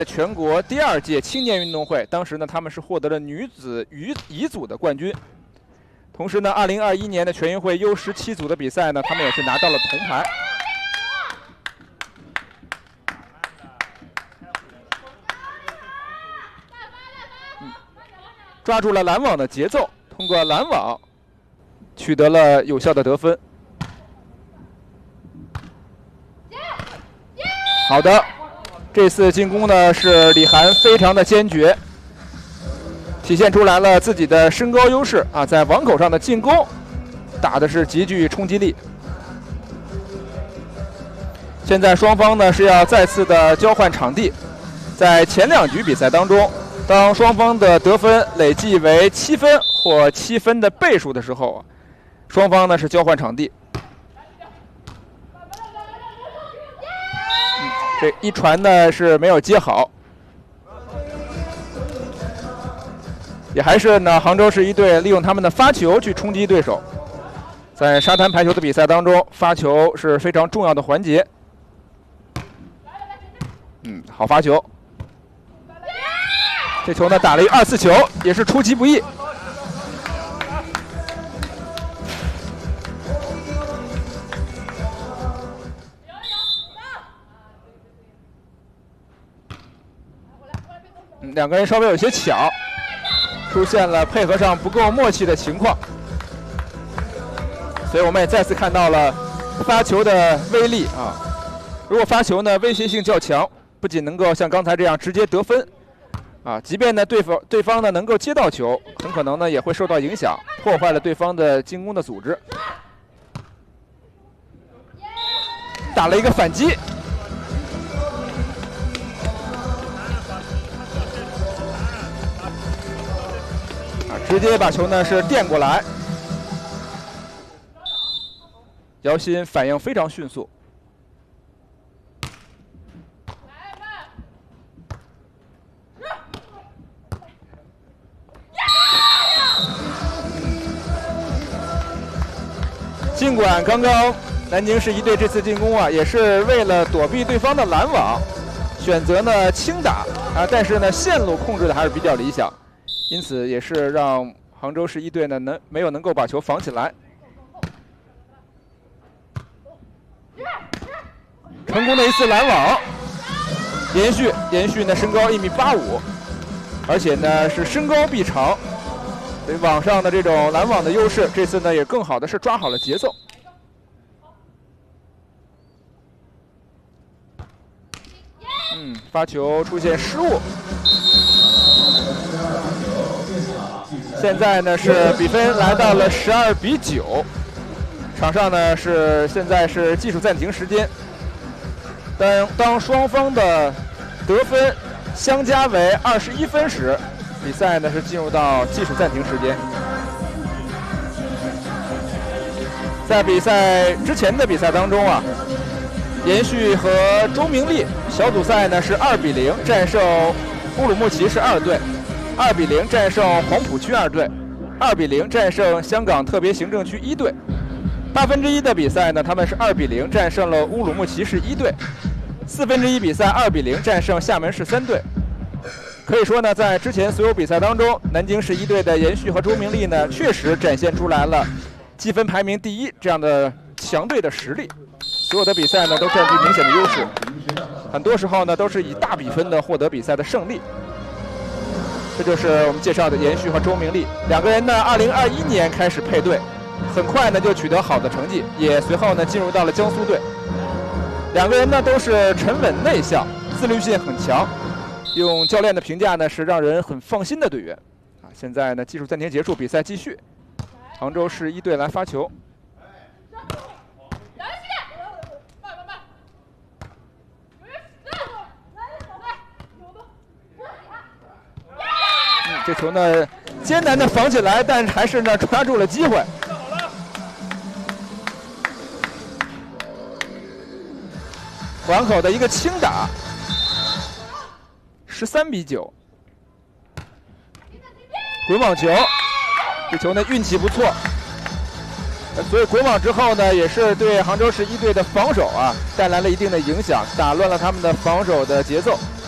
全国第2届青年运动会，当时呢他们是获得了女子乙组的冠军。同时呢，2021年的全运会 U17 组的比赛呢，他们也是拿到了铜牌。抓住了拦网的节奏，通过拦网取得了有效的得分。好的，这次进攻呢是李涵非常的坚决，体现出来了自己的身高优势啊，在网口上的进攻打的是极具冲击力。现在双方呢是要再次的交换场地，在前2局比赛当中，当双方的得分累计为7分或7分的倍数的时候，双方呢是交换场地。这一传呢是没有接好，也还是呢杭州市一队利用他们的发球去冲击对手。在沙滩排球的比赛当中，发球是非常重要的环节。好发球。这球呢打了一2次球，也是出其不意。2个人稍微有些抢，出现了配合上不够默契的情况，所以我们也再次看到了发球的威力啊！如果发球呢威胁性较强，不仅能够像刚才这样直接得分啊，即便呢对方呢能够接到球，很可能呢也会受到影响，破坏了对方的进攻的组织。打了一个反击。直接把球呢是垫过来，姚鑫反应非常迅速。尽管刚刚南京市一队这次进攻啊，也是为了躲避对方的拦网，选择呢轻打啊，但是呢线路控制的还是比较理想。因此，也是让杭州市一队呢没有能够把球防起来。成功的一次拦网，延续呢身高1.85米，而且呢是身高臂长，所以网上的这种拦网的优势，这次呢也更好的是抓好了节奏。发球出现失误。现在呢是比分来到了12-9，场上呢现在是技术暂停时间。当双方的得分相加为21分时，比赛呢是进入到技术暂停时间。在比赛之前的比赛当中啊，延续和周明丽小组赛呢是2-0战胜乌鲁木齐市2队。2-0战胜黄浦区2队，2-0战胜香港特别行政区1队。1/8的比赛呢，他们是2-0战胜了乌鲁木齐市1队。1/4比赛2-0战胜厦门市3队。可以说呢，在之前所有比赛当中，南京市一队的延续和周明丽呢，确实展现出来了积分排名第1这样的强队的实力。所有的比赛呢，都占据明显的优势，很多时候呢，都是以大比分的获得比赛的胜利。这就是我们介绍的延续和周明丽2个人呢，2021年开始配对，很快呢就取得好的成绩，也随后呢进入到了江苏队。2个人呢都是沉稳内向，自律性很强，用教练的评价呢是让人很放心的队员。现在呢技术暂停结束，比赛继续，杭州市一队来发球。这球呢艰难的防起来，但是还是呢抓住了机会。网口的一个轻打，13-9。滚网球，这球呢运气不错，所以滚网之后呢，也是对杭州市一队的防守啊带来了一定的影响，打乱了他们的防守的节奏。